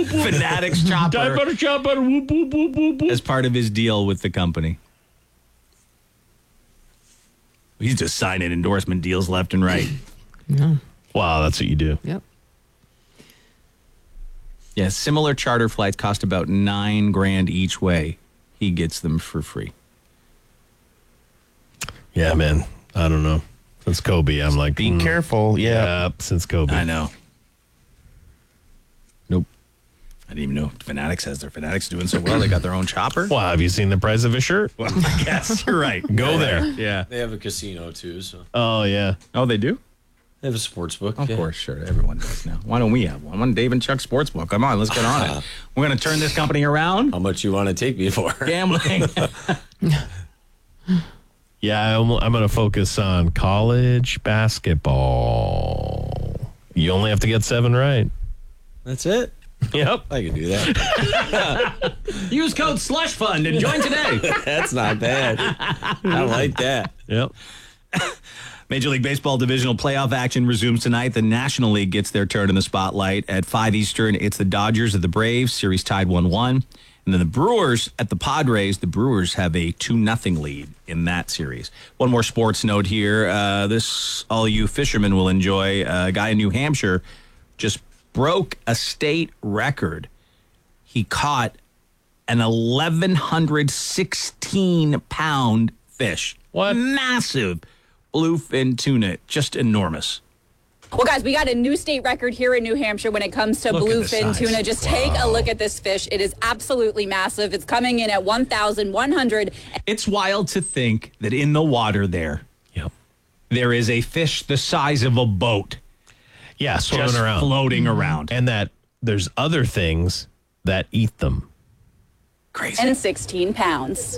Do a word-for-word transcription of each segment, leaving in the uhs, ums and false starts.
whoop, whoop. Fanatics chopper. Diet butter chopper. Whoop, whoop, whoop, whoop, whoop. As part of his deal with the company. He's just signing endorsement deals left and right. Yeah. Wow, that's what you do. Yep. Yeah, similar charter flights cost about nine grand each way. He gets them for free. Yeah, man. I don't know. Since Kobe, I'm like, Be mm, careful. Yeah. yeah, since Kobe. I know. Nope. I didn't even know Fanatics has their Fanatics doing so well. They got their own chopper. Well, have you seen the price of a shirt? Well, I guess you're right. Go there. Yeah. They have a casino, too, so. Oh, yeah. Oh, they do? They have a sports book. Of yeah. course, sure. Everyone does now. Why don't we have one? One Dave and Chuck Sportsbook. Come on, let's get on it. We're going to turn this company around. How much you want to take me for? Gambling. Yeah, I'm, I'm going to focus on college basketball. You only have to get seven right. That's it? Yep. I can do that. Use code SLUSHFUND and join today. That's not bad. I like that. Yep. Major League Baseball divisional playoff action resumes tonight. The National League gets their turn in the spotlight. At five Eastern, it's the Dodgers at the Braves. Series tied one one. And then the Brewers at the Padres. The Brewers have a two nothing lead in that series. One more sports note here. Uh, this, all you fishermen will enjoy. Uh, a guy in New Hampshire just broke a state record. He caught an eleven sixteen pound fish. What? Massive bluefin tuna. Just enormous. Well, guys, we got a new state record here in New Hampshire when it comes to Look at the bluefin size. tuna. Just Wow. take a look at this fish. It is absolutely massive. It's coming in at one thousand one hundred. It's wild to think that in the water there, Yep. there is a fish the size of a boat Yeah, swimming just around. floating around. And that there's other things that eat them. Crazy. And sixteen pounds.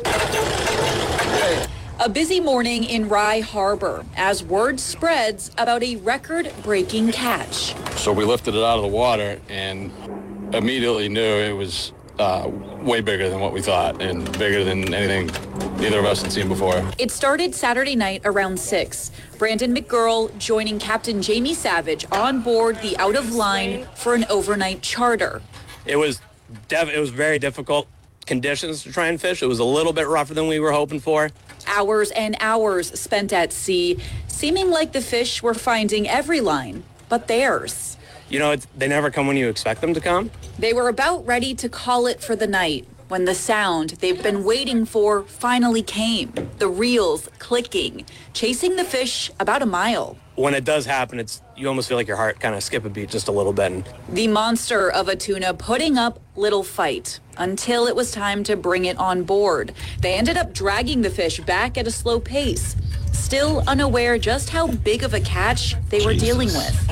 A busy morning in Rye Harbor as word spreads about a record-breaking catch. So we lifted it out of the water and immediately knew it was uh, way bigger than what we thought and bigger than anything either of us had seen before. It started Saturday night around six. Brandon McGurl joining Captain Jamie Savage on board the Out of Line for an overnight charter. It was def- it was very difficult conditions to try and fish. It was a little bit rougher than we were hoping for. Hours and hours spent at sea, seeming like the fish were finding every line but theirs. You know, it's, they never come when you expect them to come. They were about ready to call it for the night when the sound they've been waiting for finally came. The reels clicking, chasing the fish about a mile. When it does happen, it's you almost feel like your heart kind of skip a beat just a little bit. And The monster of a tuna putting up little fight until it was time to bring it on board. They ended up dragging the fish back at a slow pace, still unaware just how big of a catch they were dealing with.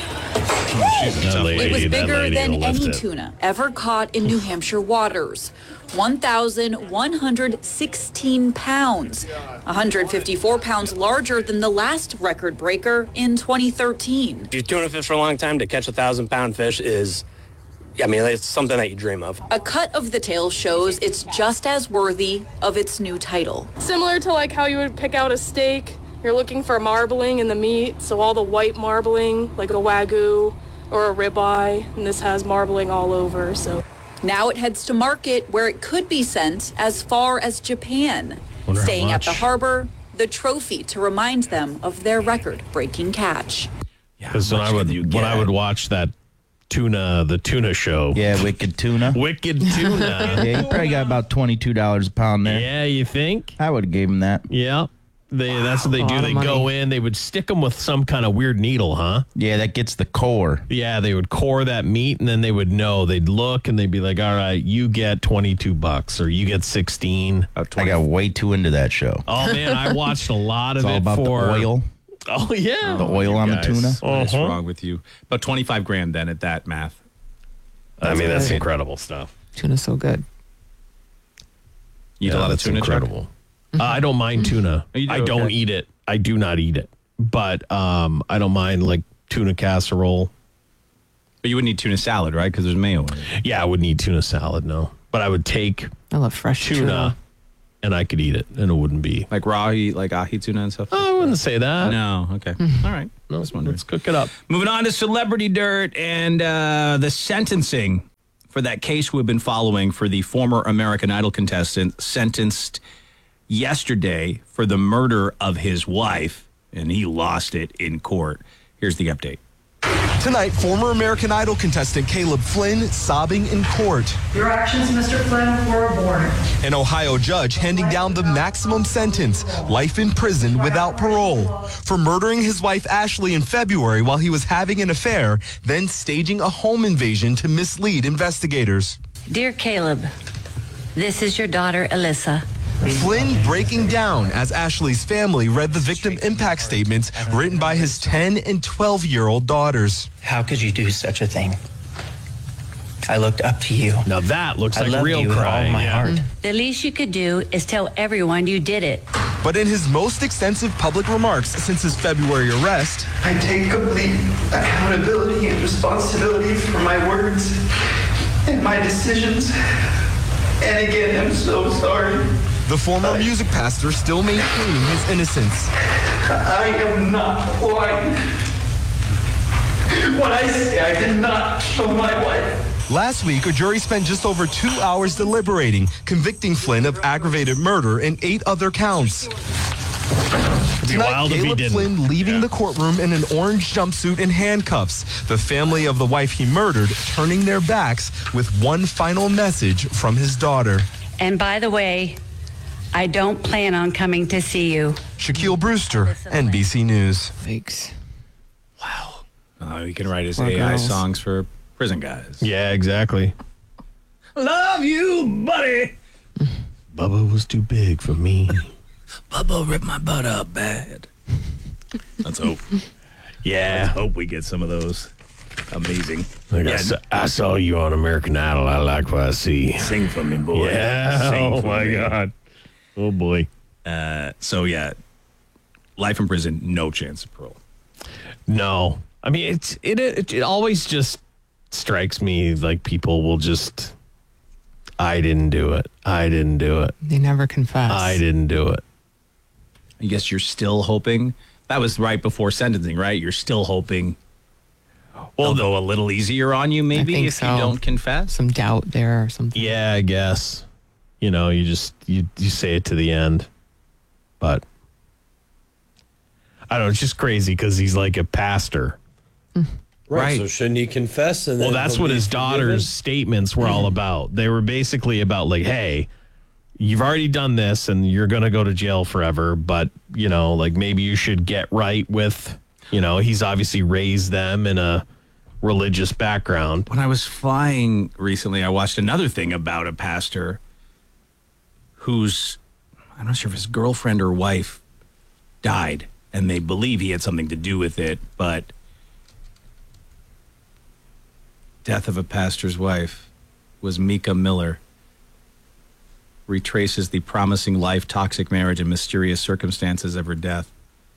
That lady, It was that bigger lady than will lift any it. tuna ever caught in New Hampshire waters. one thousand one hundred sixteen pounds, one hundred fifty-four pounds larger than the last record breaker in twenty thirteen. if you tuna fish for a long time, to catch a thousand pound fish is, I mean, it's something that you dream of. A cut of the tail shows it's just as worthy of its new title. Similar to like how you would pick out a steak, you're looking for marbling in the meat, so all the white marbling, like a Wagyu or a ribeye, and this has marbling all over, so. Now it heads to market where it could be sent as far as Japan. Wonder how Staying at the much. harbor, the trophy to remind them of their record-breaking catch. Because when I would when I would watch that tuna, the tuna show. Yeah, wicked tuna. Wicked tuna. Yeah, you probably got about twenty-two dollars a pound there. Yeah, you think? I would have gave him that. Yeah. They, That's what they A do. lot They of go money. in, they would stick them with some kind of weird needle, huh? Yeah, that gets the core. Yeah, they would core that meat, and then they would know. They'd look, and they'd be like, all right, you get twenty-two bucks, or you get sixteen. I got way too into that show. Oh, man, I watched a lot of It's all it about for... the oil. Oh, yeah. The oil on the Guys, tuna. What is Uh-huh. wrong with you? About twenty-five grand then at that math. I mean, that's great. incredible stuff. Tuna's so good. You eat Yeah, a lot of that's tuna, Chuck? incredible. Uh, I don't mind tuna. Oh, you do? I don't Okay. eat it. I do not eat it. But um, I don't mind, like, tuna casserole. But you wouldn't eat tuna salad, right? Because there's mayo in it. Yeah, I wouldn't eat tuna salad, no. But I would take I love fresh tuna, tuna. and I could eat it, and it wouldn't be. Like raw, eat, like ahi tuna and stuff? Oh, I wouldn't say that. No, okay. All right. No, Just wondering. let's cook it up. Moving on to Celebrity Dirt and uh, the sentencing for that case we've been following for the former American Idol contestant sentenced yesterday for the murder of his wife, and he lost it in court. Here's the update. Tonight, former American Idol contestant Caleb Flynn sobbing in court. Your actions, Mister Flynn, were aborted. An Ohio judge handing down the maximum sentence, life in prison without parole, for murdering his wife Ashley in February while he was having an affair, then staging a home invasion to mislead investigators. Dear Caleb, this is your daughter, Alyssa. Flynn breaking down as Ashley's family read the victim impact statements written by his ten and twelve-year-old daughters. How could you do such a thing? I looked up to you. Now that looks I like love real you with crying. all my yeah. heart. The least you could do is tell everyone you did it. But in his most extensive public remarks since his February arrest, I take complete accountability and responsibility for my words and my decisions. And again, I'm so sorry. the former music pastor still maintaining his innocence. I am not lying when I say I did not kill my wife. Last week, a jury spent just over two hours deliberating, convicting Flynn of aggravated murder and eight other counts. It'd be Tonight, wild if he Caleb didn't. Flynn leaving Yeah. the courtroom in an orange jumpsuit and handcuffs. The family of the wife he murdered turning their backs with one final message from his daughter. And by the way, I don't plan on coming to see you. Shaquille Brewster, N B C News. Thanks. Uh, he can write his Poor A I girls. songs for prison guys. Yeah, exactly. Love you, buddy. Bubba was too big for me. Bubba ripped my butt up bad. Let's hope. Yeah. Let's hope we get some of those. Amazing. Like I, Yeah, saw, I saw you on American Idol. I like what I see. sing for me, boy. Yeah. Sing Oh, for my me. God. Oh, boy. Uh, so, yeah, life in prison, no chance of parole. No. I mean, it's it, it it always just strikes me like people will just, I didn't do it. I didn't do it. They never confess. I didn't do it. I guess you're still hoping. That was right before sentencing, right? You're still hoping well, they'll go a little easier on you, maybe, think if so. you don't confess. Some doubt there or something. Yeah, I guess. You know, you just you you say it to the end, but I don't know. It's just crazy because he's like a pastor. Right. Right. So shouldn't he confess? And Well, then that's he'll what be his forgiven? daughter's statements were all about. They were basically about like, hey, you've already done this and you're going to go to jail forever, but, you know, like maybe you should get right with, you know, he's obviously raised them in a religious background. When I was flying recently, I watched another thing about a pastor whose, I'm not sure if his girlfriend or wife died, and they believe he had something to do with it, but death of a pastor's wife was Mika Miller. Retraces the promising life, toxic marriage, and mysterious circumstances of her death.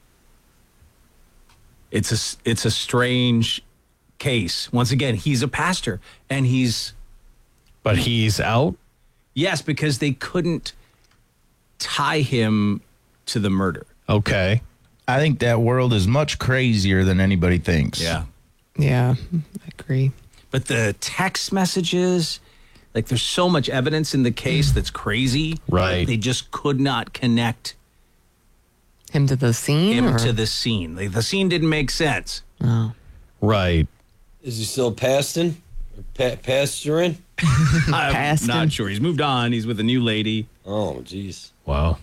It's a, it's a strange case. Once again, he's a pastor, and he's... But he's out? Yes, because they couldn't tie him to the murder. Okay. I think that world is much crazier than anybody thinks. Yeah. Yeah, I agree. But the text messages, like there's so much evidence in the case that's crazy. Right. They just could not connect Him to the scene? him or? to the scene. Like, the scene didn't make sense. Oh. Right. Is he still pasting? Or pa- pastoring? I'm Past not him. sure. He's moved on. He's with a new lady. Oh, jeez. Wow.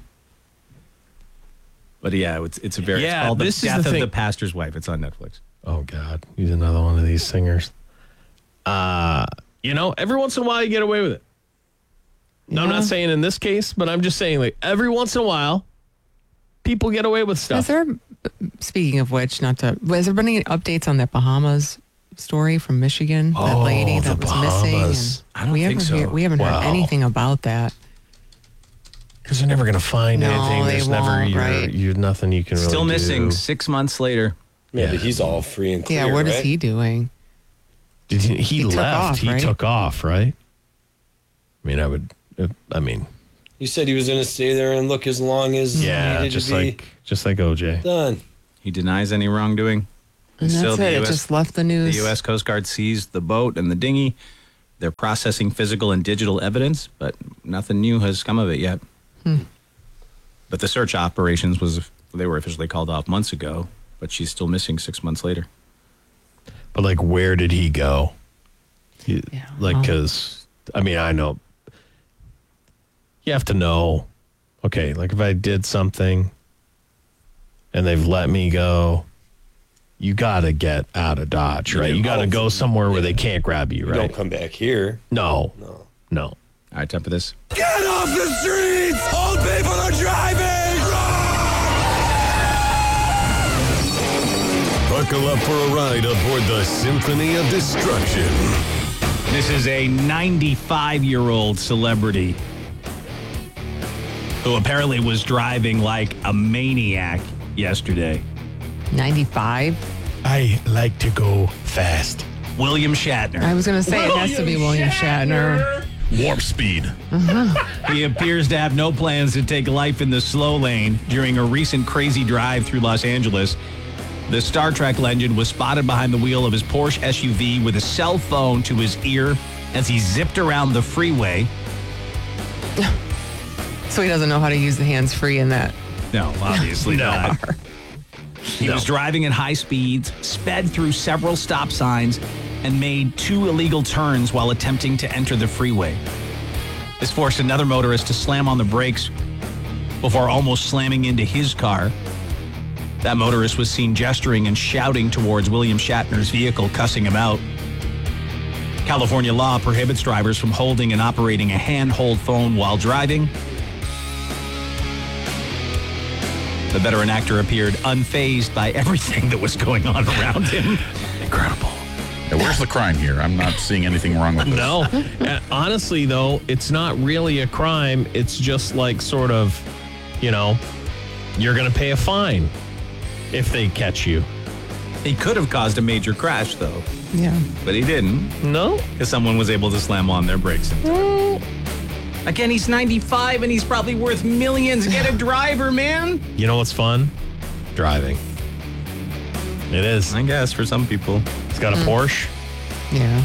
But yeah, it's it's a very Yeah, it's called this is The the Death of thing- the Pastor's Wife. It's on Netflix. Oh, God. He's another one of these singers. Uh, you know, every once in a while you get away with it. No, I'm Yeah. not saying in this case, but I'm just saying, like, every once in a while, people get away with Has stuff. there, speaking of which, not to, has there been any updates on that Bahamas story from Michigan? That Oh, lady the that was Bahamas. missing? And I don't we think haven't so. hear- we haven't Wow. heard anything about that. Because you're never going to find No, anything. they There's never, won't, you're, right. you're nothing you can really Still missing do. six months later. Yeah, Yeah. but he's all free and clear, Yeah, what is right? he doing? Did he, he, He took left. off, he right? took off, right? I mean, I would, uh, I mean, He said he was going to stay there and look as long as yeah, needed just to be like, just like O J. done. He denies any wrongdoing. And Still, that's the it. U It S just left the The news. U S Coast Guard seized the boat and the dinghy They're processing physical and digital evidence, but nothing new has come of it yet. Hmm. But the search operations was they were officially called off months ago, but she's still missing six months later. But like, where did he go? He, Yeah, like, well. because I mean, I know you have to know. Okay, like if I did something and they've let me go, you got to get out of Dodge, right? You got to go somewhere where they can't grab you, You right? don't come back here. No, No. no. All right, time for this. Get off the streets! Old people are driving! Buckle up for a ride aboard the Symphony of Destruction. This is a ninety-five-year-old celebrity who apparently was driving like a maniac yesterday. ninety-five? I like to go fast. William Shatner. I was going to say it has to be William Shatner. Warp speed. He appears to have no plans to take life in the slow lane during a recent crazy drive through Los Angeles. The Star Trek legend was spotted behind the wheel of his Porsche S U V with a cell phone to his ear as he zipped around the freeway. So he doesn't know how to use the hands-free in that. No, obviously No. not. He was driving at high speeds, sped through several stop signs, and made two illegal turns while attempting to enter the freeway. This forced another motorist to slam on the brakes before almost slamming into his car. That motorist was seen gesturing and shouting towards William Shatner's vehicle, cussing him out. California law prohibits drivers from holding and operating a handheld phone while driving. The veteran actor appeared unfazed by everything that was going on around him. Incredible. Yeah, where's the crime here? I'm not seeing anything wrong with this. No. Uh, honestly, though, it's not really a crime. It's just like sort of, you know, you're going to pay a fine if they catch you. He could have caused a major crash, though. Yeah. But he didn't. No. Because someone was able to slam on their brakes. Again, he's ninety-five and he's probably worth millions. Get a driver, man. You know what's fun? Driving. It is. I guess for some people. He's got a Porsche. Yeah.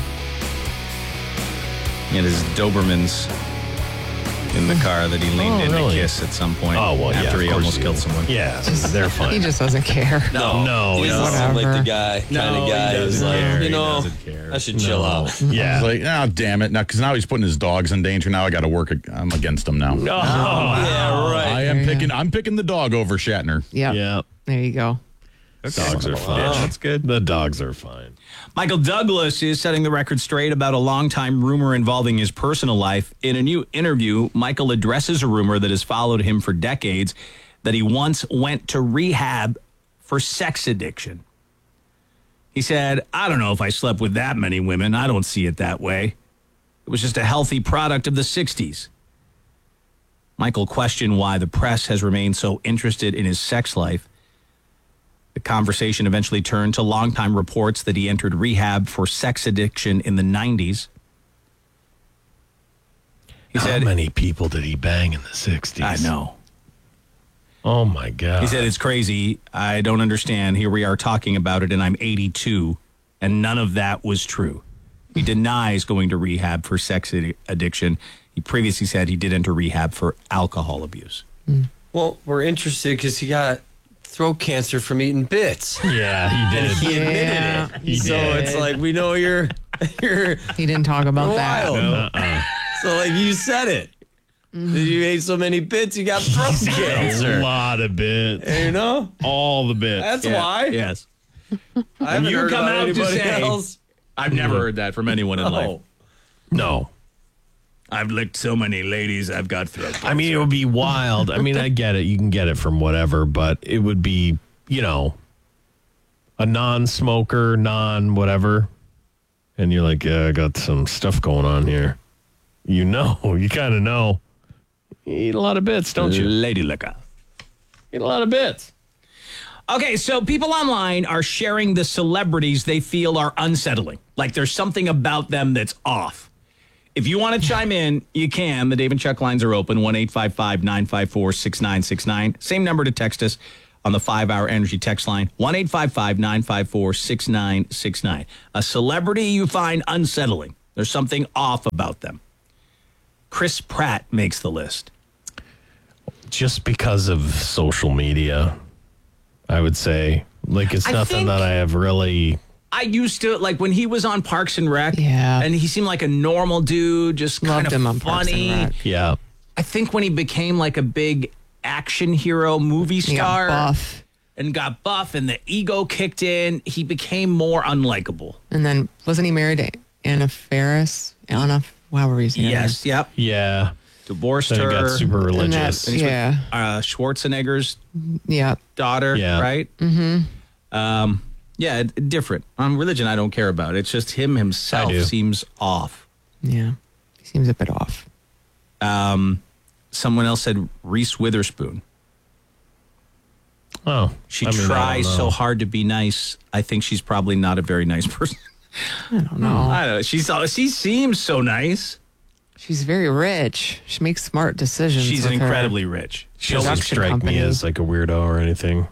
He had his Dobermans in the car that he leaned Oh, in really? to kiss at some point. Oh, well, yeah, after of he course almost he killed did. someone. Yeah, they're fine. He just doesn't care. No, no, he no. doesn't seem like the Whatever. guy, kind No, of he guy who's doesn't like, care. you He know, doesn't care. I should chill No. out. Yeah. It's like, oh, damn it. Now, because now he's putting his dogs in danger. Now I got to work. ag- I'm against him now. Oh, Yeah, right. I am Yeah. picking. I'm picking the dog over Shatner. Yep. yeah. There you go. Dogs are fine. Yeah, that's good. The dogs are fine. Michael Douglas is setting the record straight about a long-time rumor involving his personal life. In a new interview, Michael addresses a rumor that has followed him for decades that he once went to rehab for sex addiction. He said, I don't know if I slept with that many women. I don't see it that way. It was just a healthy product of the sixties. Michael questioned why the press has remained so interested in his sex life. The conversation eventually turned to longtime reports that he entered rehab for sex addiction in the nineties. He How said, many people did he bang in the sixties? I know. Oh, my God. He said, it's crazy. I don't understand. Here we are talking about it, and I'm eighty-two, and none of that was true. He denies going to rehab for sex ad- addiction. He previously said he did enter rehab for alcohol abuse. Well, we're interested because he got throat cancer from eating bits. Yeah, he And did. he admitted Yeah, it. he so did. it's like, we know you're, you're He didn't talk about that. wild. Uh-uh. So, like, you said it. That you ate so many bits, you got throat A cancer. lot of bits. You know? All the bits. That's Yeah, why. Yes. I haven't you heard come about out to anybody say- else. I've never heard that from anyone in life. Oh. No. I've licked so many ladies, I've got throat cancer. I mean, it would be wild. I mean, I get it. You can get it from whatever, but it would be, you know, a non-smoker, non-whatever. And you're like, yeah, I got some stuff going on here. You know, you kind of know. You eat a lot of bits, don't you? Lady liquor. Eat a lot of bits. Okay, so people online are sharing the celebrities they feel are unsettling. Like there's something about them that's off. If you want to chime in, you can. The Dave and Chuck lines are open, one eight five five, nine five four, six nine six nine. Same number to text us on the five-hour energy text line, one eight five five, nine five four, six nine six nine. A celebrity you find unsettling. There's something off about them. Chris Pratt makes the list. Just because of social media, I would say. Like, it's I nothing think- that I have really... I used to, like, when he was on Parks and Rec, Yeah. and he seemed like a normal dude, just kind Loved of him on Parks and funny. Rec. Yeah. I think when he became like a big action hero movie He got star buff. and got buff and the ego kicked in, he became more unlikable. And then wasn't he married to Anna Faris? Anna, however he's saying Yes, yep. Yeah. Divorced Then her. it got super And religious. that- And he's with, yeah. uh, Schwarzenegger's Yeah. daughter, Yeah. right? Mm-hmm. Um, yeah, d- different. On religion, I don't care about. It's just him himself I do. seems off. Yeah. He seems a bit off. Um, someone else said Reese Witherspoon. Oh. She I mean, I don't tries know. so hard to be nice. I think she's probably not a very nice person. I don't know. I don't know. She's she seems so nice. She's very rich. She makes smart decisions. She's with her incredibly rich. She doesn't production strike company. me as like a weirdo or anything.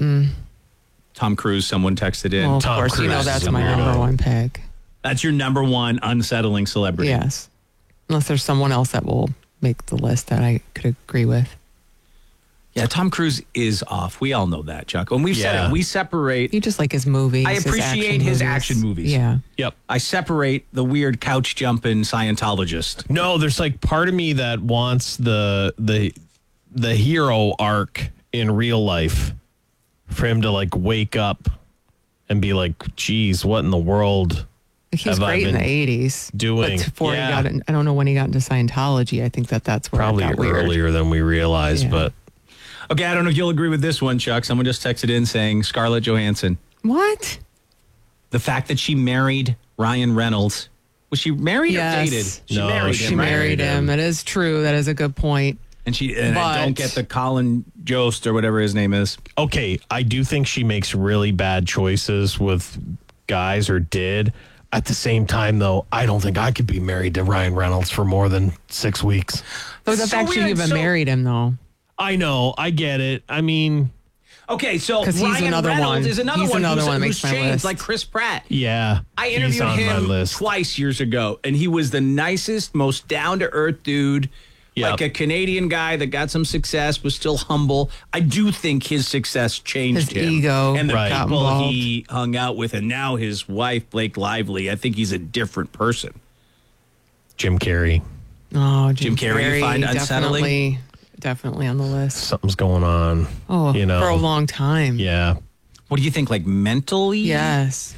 Tom Cruise, someone texted in. Well, of Tom course, you know Cruise that's is a my weirdo. number one pick. That's your number one unsettling celebrity. Yes. Unless there's someone else that will make the list that I could agree with. Yeah, Tom Cruise is off. We all know that, Chuck. And we've said Yeah. it. We separate. You just like his movies. I his appreciate action his movies. action movies. Yeah. Yep. I separate the weird couch jumping Scientologist. No, there's like part of me that wants the the the hero arc in real life for him to like wake up and be like, geez, what in the world He was have I great in been the eighties. doing? But before Yeah. he got in, I don't know when he got into Scientology. I think that that's where Probably it got weird. earlier than we realized, Yeah. but Okay, I don't know if you'll agree with this one, Chuck. Someone just texted in saying Scarlett Johansson. What? The fact that she married Ryan Reynolds. Was she married Yes. or dated? She No, married she him, She right? married him. It is true. That is a good point. And she and I But- don't get the Colin Jost or whatever his name is. okay, I do think she makes really bad choices with guys or did. At the same time, though, I don't think I could be married to Ryan Reynolds for more than six weeks. So the So fact she weird. even So- married him, though. I know, I get it. I mean, Okay, so 'Cause he's Ryan another Reynolds one. is another He's one another who's, one that who's makes my changed, list. like Chris Pratt. yeah, I he's interviewed on my him list. twice years ago, and he was the nicest, most down-to-earth dude. Yep. Like a Canadian guy that got some success, was still humble. I do think his success changed His him. ego and the Right. got people involved. he hung out with, and now his wife, Blake Lively. I think he's a different person. Jim Carrey. Oh, Jim Carrey you find unsettling? Definitely, definitely on the list. Something's going on. Oh, you know, for a long time. yeah. What do you think, like mentally? Yes.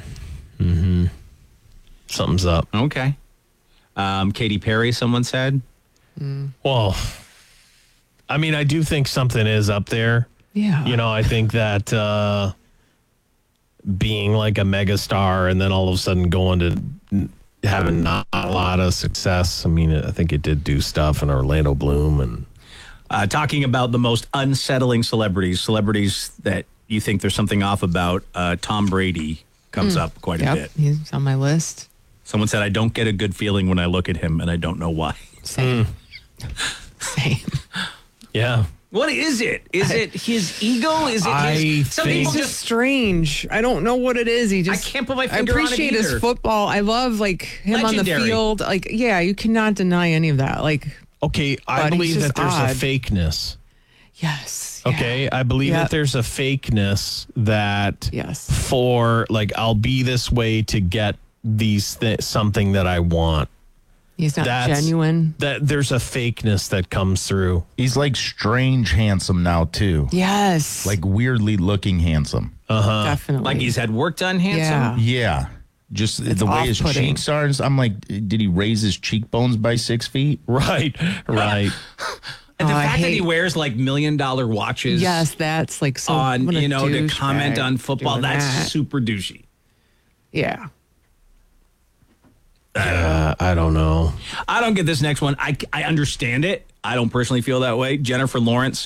Something's up. Okay. Um, Katy Perry, someone said. Well, I mean, I do think something is up there. Yeah. You know, I think that uh, being like a megastar and then all of a sudden going to having not a lot of success. I mean, I think it did do stuff in Orlando Bloom and Uh, talking about the most unsettling celebrities, celebrities that you think there's something off about, uh, Tom Brady comes up quite a Yep. bit. He's on my list. Someone said, I don't get a good feeling when I look at him, and I don't know why. Same. Same. yeah. What is it? Is it his ego? Is it I his... Some think- people He's just... just strange. I don't know what it is. He just I can't put my I finger on it appreciate either. his football. I love like him on Legendary. the field. Like, yeah, you cannot deny any of that. Like, Okay, I But he's believe just that there's odd. a fakeness. yes. yeah. Okay, I believe Yeah. that there's a fakeness that Yes. for like I'll be this way to get these th- something that I want. He's not That's- genuine. That there's a fakeness that comes through. He's like strange handsome now too. Yes. Like weirdly looking handsome. definitely. Like he's had work done handsome? Yeah. Yeah. Just It's the way his off-putting. cheeks are. I'm like, did he raise his cheekbones by six feet? Right, right. And the Oh, I fact that he hate- wears like million dollar watches Yes, that's like so. on, what a you know, to comment douchebag on football, doing that's that. super douchey. Yeah. Uh, I don't know. I don't get this next one. I, I understand it. I don't personally feel that way. Jennifer Lawrence.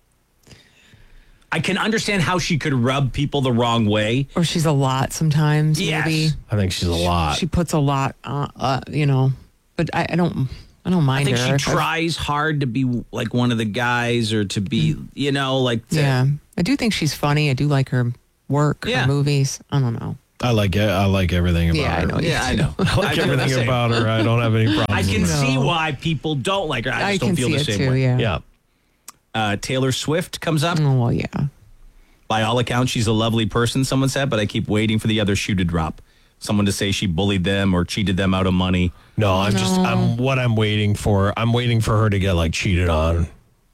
I can understand how she could rub people the wrong way. Or she's a lot sometimes. Yes. Maybe I think she's a lot. she puts a lot. Uh, uh, you know, but I, I don't. I don't I mind think her. she If I- tries hard to be like one of the guys or to be, you know, like. To, Yeah, I do think she's funny. I do like her work, Yeah. her movies. I don't know. I like it. I like everything about Yeah, her. I know. Yeah, I know. I like I feel the everything same. about her. I don't have any problems. I can with her. see why people don't like her. I just I don't can feel see the it same too, way. yeah. Yeah. Uh, Taylor Swift comes up. Oh, well, yeah. By all accounts, she's a lovely person, someone said, but I keep waiting for the other shoe to drop. Someone to say she bullied them or cheated them out of money. No, I'm just I'm what I'm waiting for. I'm waiting for her to get like cheated on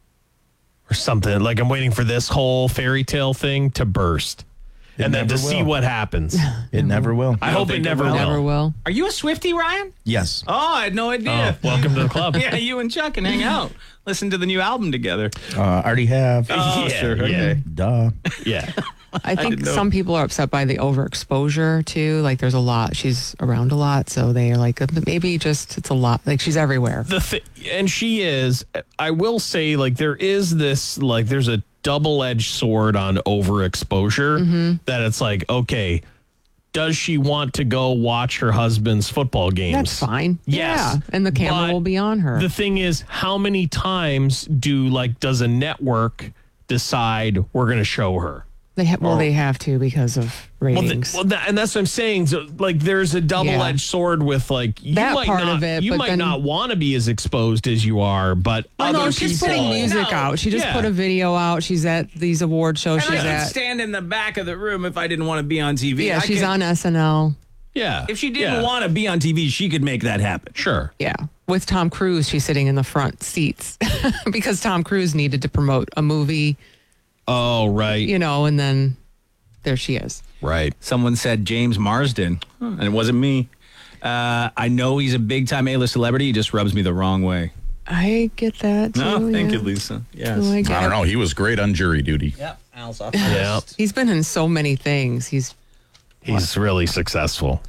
or something. Like I'm waiting for this whole fairy tale thing to burst. It and then to never see will. what happens. It never will. I hope it think it never will? will. Never will. Are you a Swiftie, Ryan? Yes. Oh, I had no idea. Oh, welcome to the club. Yeah, you and Chuck can hang out. Listen to the new album together. Uh, I already have. Oh, Yeah, sure. yeah. Okay. Duh. Yeah. I think didn't know. some people are upset by the overexposure too. Like there's a lot. She's around a lot, so they are like maybe just it's a lot. Like she's everywhere. The thi- and she is. I will say, like there is this, like there's a double-edged sword on overexposure. Mm-hmm. That it's like, okay, does she want to go watch her husband's football games? That's fine. Yes, Yeah, and the camera but will be on her. The thing is, how many times do like does a network decide we're going to show her? They ha- well, they have to because of Well, ratings. the, well that, and that's what I'm saying. So, like, there's a double-edged sword with like you That might part not, of it, you but might then- not want to be as exposed as you are, but Oh, other no, she's people, putting music No. out. She just Yeah. put a video out. She's at these award shows. And I She's could at stand in the back of the room if I didn't want to be on T V. yeah. I She's could- on S N L. Yeah, If she didn't yeah. want to be on T V, she could make that happen. Sure. Yeah, with Tom Cruise, she's sitting in the front seats because Tom Cruise needed to promote a movie. Oh, right. You know, and then there she is. Right. Someone said James Marsden, and it wasn't me. Uh, I know he's a big-time A-list celebrity. He just rubs me the wrong way. I get that. Too, No, thank yeah. you, Lisa. Yes. Oh, I, I get don't it. know. He was great on jury duty. Yep. Al's off. Yeah. He's been in so many things. He's He's really successful.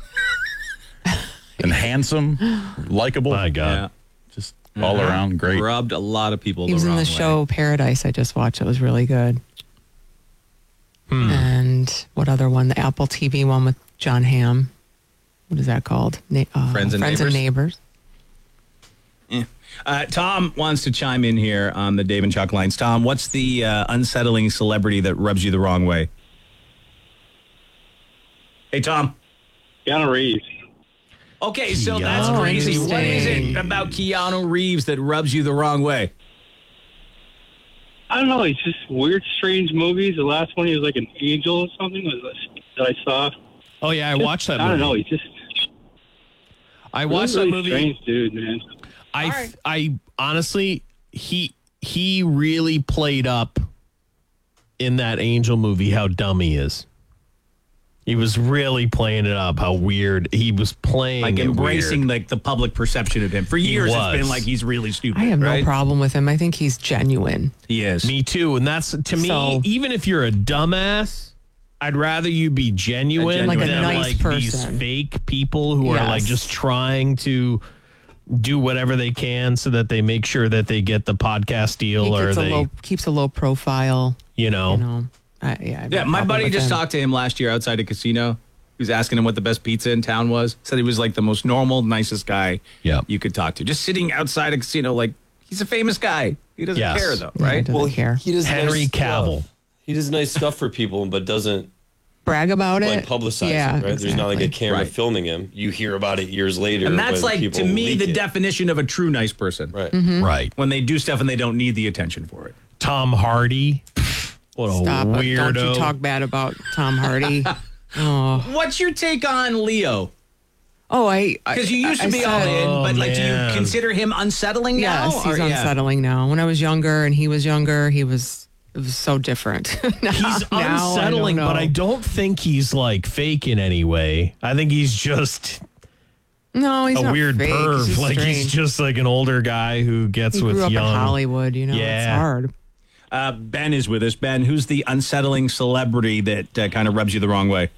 And handsome, likable. My God. Yeah. Just all around great. Rubbed a lot of people he the was in wrong the way. show Paradise. I just watched. It was really good. Hmm. And what other one? The Apple T V one with John Hamm. What is that called? Na- uh, Friends and Friends and Neighbors. Uh, Tom wants to chime in here on the Dave and Chuck lines. Tom, what's the uh, unsettling celebrity that rubs you the wrong way? Hey, Tom. Keanu Reeves. Okay, so that's Keanu crazy. What is Reeves. it about Keanu Reeves that rubs you the wrong way? I don't know. It's just weird, strange movies. The last one, he was like an angel or something was that I saw. Oh yeah, I Just- watched that. I don't movie. know. He just I watched really that movie. strange dude, man. I I honestly he he really played up in that Angel movie how dumb he is. He was really playing it up how weird he was playing, Like it embracing weird. like the public perception of him. For years, it's was. been like he's really stupid. I have right? no problem with him. I think he's genuine. He is. Me too, and that's to me. So- even if you're a dumbass, I'd rather you be genuine, Like a than nice like these person. fake people who are Yes. like just trying to do whatever they can so that they make sure that they get the podcast deal He or keeps a they, low keeps a low profile. you know. You know. I, yeah. I have Yeah, no my problem buddy with just him. talked to him last year outside a casino. He was asking him what the best pizza in town was. Said he was like the most normal, nicest guy Yeah. you could talk to. Just sitting outside a casino, like he's a famous guy. He doesn't Yes. care though, Yeah, he right? doesn't care. He does Henry nice Cavill. Stuff. He does nice stuff for people, but doesn't Brag about like it. publicize yeah, it. Right? There's not like a exactly. camera Right. filming him. You hear about it years later. And that's when like people to me leak the it. definition of a true nice person. Right. Mm-hmm. Right. When they do stuff and they don't need the attention for it. Tom Hardy. What a Stop it. weirdo. Don't you talk bad about Tom Hardy. oh. What's your take on Leo? Oh, I Because you used to I be said- all in, Oh, but like, do you man. consider him unsettling now? Yes, he's Or- yeah. unsettling now. When I was younger and he was younger, he was it was so different. now, He's now unsettling, I but don't I know. don't think he's like fake in any way. I think he's just No, he's a not weird fake. perv. He's like he's strange. just like an older guy who gets He with grew up young. in Hollywood. You know, Yeah. it's hard. Uh, Ben is with us. Ben, who's the unsettling celebrity that uh, kind of rubs you the wrong way?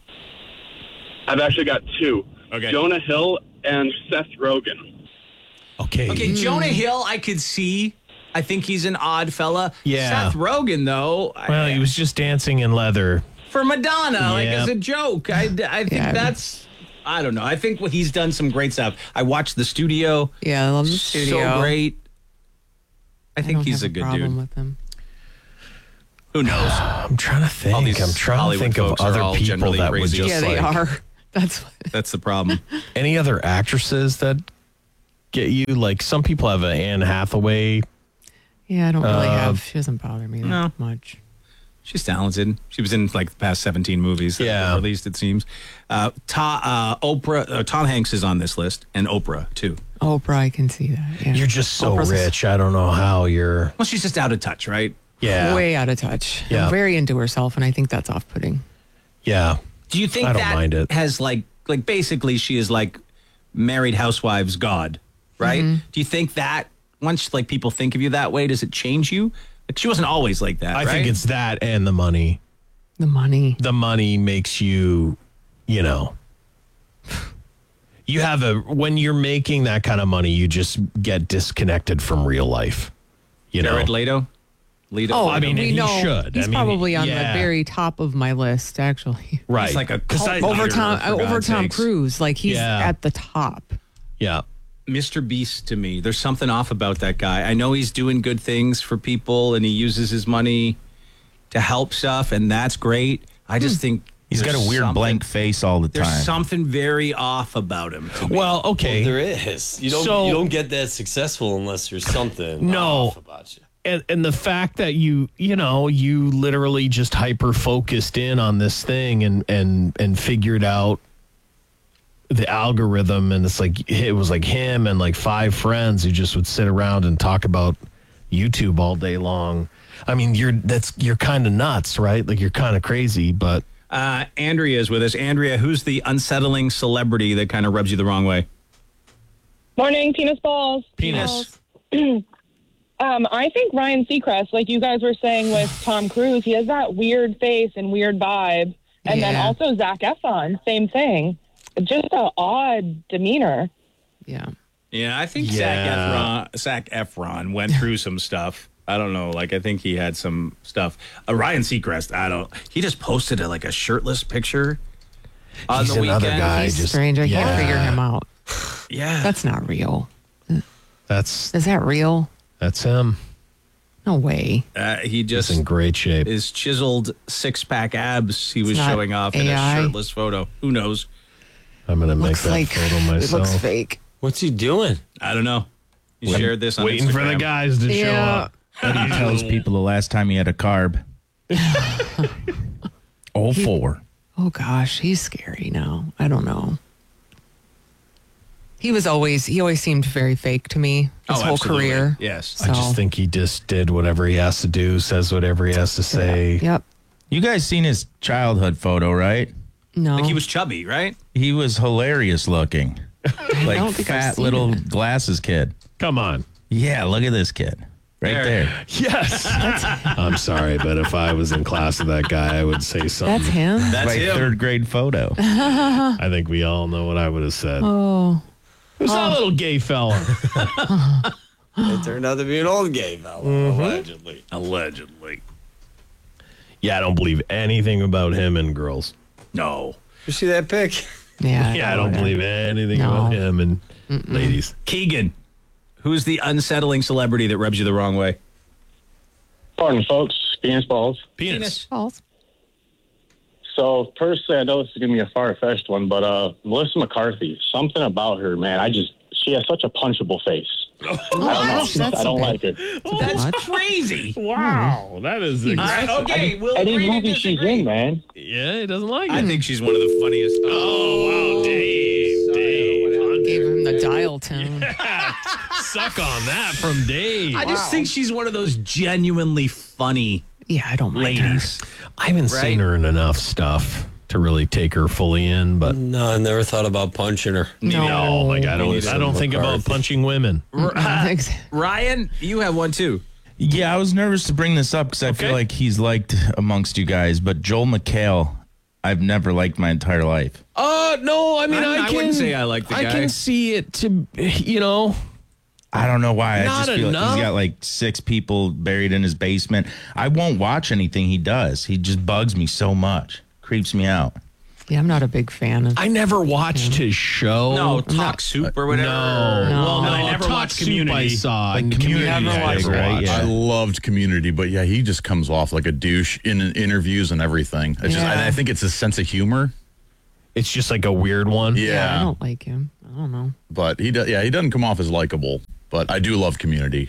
I've actually got two. Okay. Jonah Hill and Seth Rogen. Okay. Okay, Jonah Hill, I could see. I think he's an odd fella. Yeah. Seth Rogen, though, I- Well, he was just dancing in leather. for Madonna, like Yeah. as a joke. I, I think Yeah. that's, I don't know. I think what he's done some great stuff. I watched The Studio. Yeah, I love the studio. So great. I think don't he's have a good problem dude. with him. Who knows? I'm trying to think. All these I'm trying to Hollywood think of folks are other all people generally that would crazy. just Yeah, they like, are. That's what, That's the problem. Any other actresses that get you? Like some people have an Anne Hathaway. yeah, I don't really Uh, have. She doesn't bother me that no. much. She's talented. She was in like the past seventeen movies that Yeah. were released, it seems. Uh, Ta- uh, Oprah, uh, Tom Hanks is on this list, and Oprah, too. Oprah, I can see that. Yeah. You're just so Oprah's rich. I don't know how you're. Well, she's just out of touch, right? Yeah. way out of touch. Yeah. Very into herself, and I think that's off-putting. Yeah. Do you think I don't that mind it. has like, like basically she is like married housewives god, right? Mm-hmm. Do you think that once like people think of you that way, does it change you? Like she wasn't always like that, I right? think it's that and the money. The money. The money makes you, you know, you have a, when you're making that kind of money, you just get disconnected from real life. You know, Jared Leto? Leto? Oh, I mean, we he know should. He's I mean, probably on yeah. the very top of my list, actually. right. He's like a 'Cause cult I- Over leader, Tom, for over God's Tom sakes. Cruise, like he's Yeah. at the top. yeah. Mister Beast to me. There's something off about that guy. I know he's doing good things for people and he uses his money to help stuff, and that's great. I just think He's got a there's weird something- blank face all the There's time. something very off about him. To me. Well, okay. Well, there is. You don't. So- you don't get that successful unless there's something No. off about you. and and the fact that you you know you literally just hyper focused in on this thing and and and figured out the algorithm, and it's like it was like him and like five friends who just would sit around and talk about YouTube all day long. I mean, you're that's you're kind of nuts, right? Like you're kind of crazy, but Uh, Andrea is with us. Andrea, who's the unsettling celebrity that kind of rubs you the wrong way? Morning, penis balls. Penis. Um, I think Ryan Seacrest, like you guys were saying with Tom Cruise, he has that weird face and weird vibe. And then Yeah. also Zac Efron, same thing. Just an odd demeanor. Yeah. Yeah, I think Yeah. Zac Efron, Zac Efron went through some stuff. I don't know. Like, I think he had some stuff. Uh, Ryan Seacrest, I don't. He just posted a, like a shirtless picture on he's the another weekend. guy. He's just, strange. I yeah. can't figure him out. Yeah. That's not real. That's Is that real? that's him. No way. Uh, he He's just in great shape. his chiseled six pack abs he was It's not showing off in A I. a shirtless photo. Who knows? I'm gonna make Looks that like photo it myself. looks fake. What's he doing? I don't know. He Wait- shared this on Waiting for the Instagram. guys to show Yeah. up. But he tells people the last time he had a carb. oh, four. Oh gosh, he's scary now. I don't know. He was always he always seemed very fake to me his Oh, whole absolutely. career. Yes. I just So- think he just did whatever he has to do, says whatever he has to say. Yep. You guys seen his childhood photo, right? No. Like he was chubby, right? He was hilarious looking. Like don't think I've fat seen little it. glasses kid. Come on. Yeah, look at this kid. Right There. there. Yes. I'm sorry, but if I was in class with that guy, I would say something. That's him. That's My him. third grade photo. I think we all know what I would have said. Oh. Who's that little gay fella? It turned out to be an old gay fella, Mm-hmm. allegedly. Allegedly. Yeah, I don't believe anything about him and girls. No. You see that pic? Yeah. Yeah, I don't believe anything No. about him and ladies. Keegan, who's the unsettling celebrity that rubs you the wrong way? Pardon, folks. Penis balls. Penis. False. So, personally, I know this is going to be a far-fetched one, but uh, Melissa McCarthy, something about her, man, I just, she has such a punchable face. I don't know. That's- that's I don't a like bit- it. That's That's crazy. Wow, that is. All right, okay, we'll Any agree to movie she's disagree. in, man. Yeah, he doesn't like it. I think she's one of the funniest. Oh wow, Dave, Dave, Gave him the dial tone. suck on that from Dave. I just think she's one of those genuinely funny Yeah, I don't mind her. ladies. I haven't Right. seen her in enough stuff to really take her fully in, but No, I never thought about punching her. No. no, like I don't, Melissa I don't think about McCarthy. punching women. Ryan, you have one too. Yeah, I was nervous to bring this up because I Okay. feel like he's liked amongst you guys, but Joel McHale, I've never liked my entire life. Uh, no, I mean, I- I, I can, wouldn't say I like the I guy. can see it to, you know, I don't know why. I Not just feel like enough. he's got like six people buried in his basement. I won't watch anything he does. He just bugs me so much. Creeps me out. Yeah, I'm not a big fan of I never watched his show. No, Talk Soup or whatever. No. No. Well, no, I never Talk watch Soup Community. I saw. Like and Community, Community never I watched never it. watched. Yeah. I loved Community, but yeah, he just comes off like a douche in interviews and everything. It's just, Yeah. I, I think it's his sense of humor. It's just like a weird one. Yeah, Yeah, I don't like him. I don't know. but he does. Yeah, he doesn't come off as likable. But I do love Community.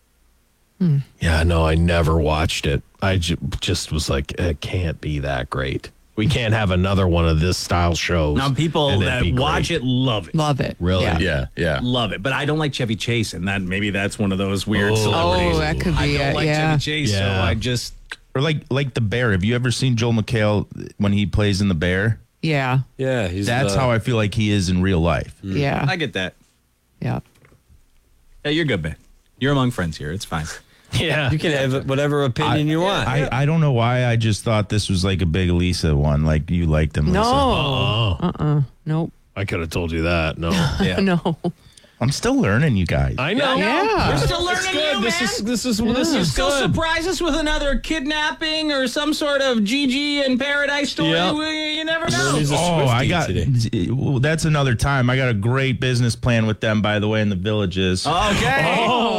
Yeah, no, I never watched it. I ju- just was like, it can't be that great. We can't have another one of this style shows. Now, people and it that be watch great. it love it. Love it. Really? Yeah. Yeah, yeah. Love it. But I don't like Chevy Chase, and that maybe that's one of those weird Oh. celebrities. Oh, that could I be don't it, like yeah. Chevy Chase, so Yeah. I just. Or like like the Bear. Have you ever seen Joel McHale when he plays in the Bear? Yeah. Yeah, he's That's the- how I feel like he is in real life. Yeah. I get that. Yeah. Yeah, you're good, man. You're among friends here. It's fine. Yeah. You can have whatever opinion you want. I, I don't know why I just thought this was like a big Lisa one. Like you liked him, Lisa. No. Oh, Uh-uh. Nope. I could have told you that. No. Yeah. No. I'm still learning, you guys. I know. Yeah. We're still It's learning good. you, This man. is this is this You is still good. surprise us with another kidnapping or some sort of Gigi and Paradise story. Yep. We- You never know. He's a Oh, I Swiftie got. today. Well, that's another time. I got a great business plan with them, by the way, in the Villages. Okay.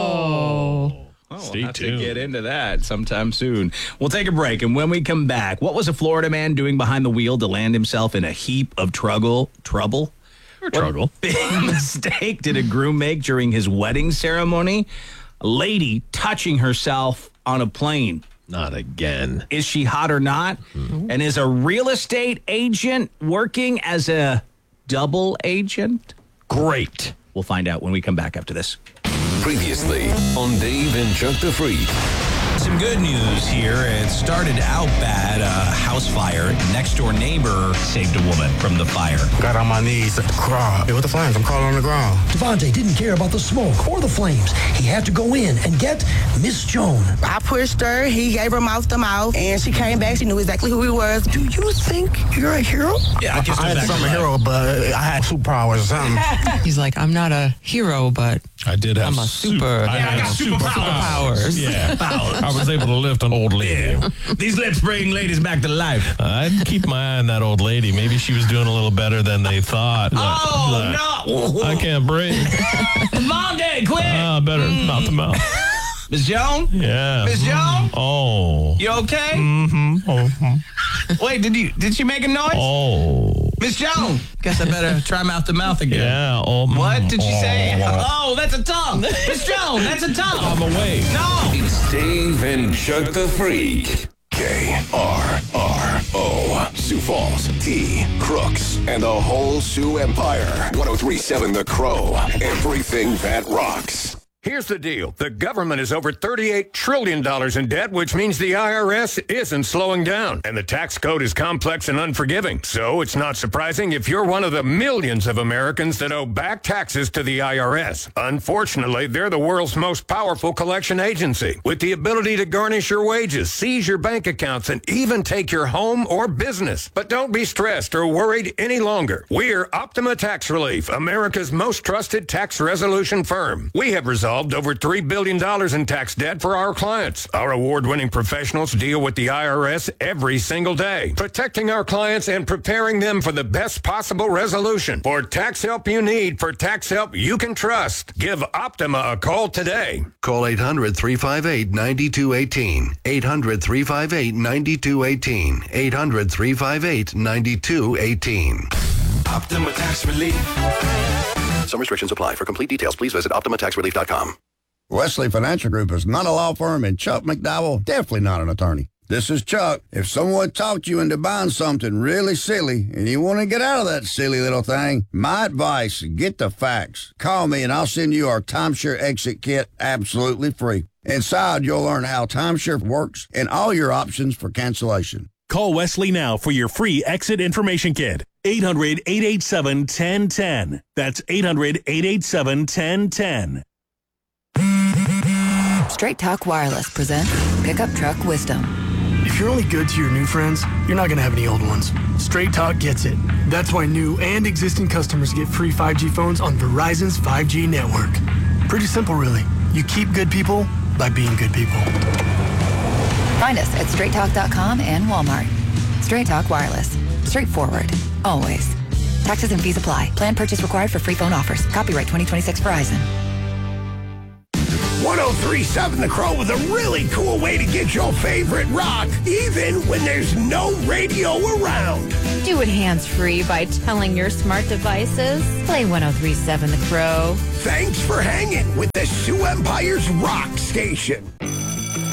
Oh. Oh, Stay we'll have tuned. to get into that sometime soon. We'll take a break, and when we come back, what was a Florida man doing behind the wheel to land himself in a heap of trouble? Trouble? Or trouble. What big mistake did a groom make during his wedding ceremony? A lady touching herself on a plane. Not again. Is she hot or not? And is a real estate agent working as a double agent? Great. We'll find out when we come back after this. Previously on Dave and Chuck the Freak. Some good news here. It started out bad. A house fire. Next door neighbor saved a woman from the fire. Got on my knees at the crowd. Hey, with the flames, I'm crawling on the ground. Devontae didn't care about the smoke or the flames. He had to go in and get Miss Joan. I pushed her. He gave her mouth to mouth, and she came back. She knew exactly who he was. Do you think you're a hero? Yeah, I guess I had some hero, but I had superpowers or something. He's like, I'm not a hero, but I did have I'm a super. I yeah, had I got superpowers. superpowers. Yeah, I was able to lift an old lady. These lips bring ladies back to life. I'd keep my eye on that old lady. Maybe she was doing a little better than they thought. Oh, no. I can't breathe. Monday, quit. Ah, better mouth to mouth. Miss Joan? Yeah. Miss Joan? Oh. You okay? Mm-hmm. Oh. Wait, did you did she make a noise? Oh. Miss Joan. Guess I better try mouth to mouth again. Yeah. Oh, What did she say? Oh. Oh, that's a tongue. Miss Joan, that's a tongue. I'm awake. No. It's Dave and Chuck the Freak. K R R O. Sioux Falls, T, Crooks, and the whole Sioux Empire. ten thirty-seven The Crow. Everything that rocks. Here's the deal. The government is over thirty-eight trillion dollars in debt, which means the I R S isn't slowing down. And the tax code is complex and unforgiving. So it's not surprising if you're one of the millions of Americans that owe back taxes to the I R S. Unfortunately, they're the world's most powerful collection agency, with the ability to garnish your wages, seize your bank accounts, and even take your home or business. But don't be stressed or worried any longer. We're Optima Tax Relief, America's most trusted tax resolution firm. We have resolved over three billion dollars in tax debt for our clients. Our award-winning professionals deal with the I R S every single day, protecting our clients and preparing them for the best possible resolution. For tax help you need, for tax help you can trust, give Optima a call today. Call eight hundred, three five eight, nine two one eight. eight hundred, three five eight, nine two one eight. eight hundred, three five eight, nine two one eight. Optima Tax Relief. Some restrictions apply. For complete details, please visit optima tax relief dot com. Wesley Financial Group is not a law firm, and Chuck McDowell definitely not an attorney. This is Chuck. If someone talked you into buying something really silly and you want to get out of that silly little thing, my advice, get the facts. Call me and I'll send you our timeshare exit kit absolutely free. Inside, you'll learn how timeshare works and all your options for cancellation. Call Wesley now for your free exit information kit. eight hundred, eight eight seven, one zero one zero. That's eight hundred, eight eight seven, one zero one zero. Straight Talk Wireless presents Pickup Truck Wisdom. If you're only good to your new friends, you're not going to have any old ones. Straight Talk gets it. That's why new and existing customers get free five G phones on Verizon's five G network. Pretty simple, really. You keep good people by being good people. Find us at straight talk dot com and Walmart. Straight Talk Wireless. Straightforward. Always. Taxes and fees apply. Plan purchase required for free phone offers. Copyright twenty twenty-six Verizon. oh three point seven The Crow with a really cool way to get your favorite rock, even when there's no radio around. Do it hands-free by telling your smart devices. Play one oh three point seven The Crow. Thanks for hanging with the Sioux Empire's Rock Station.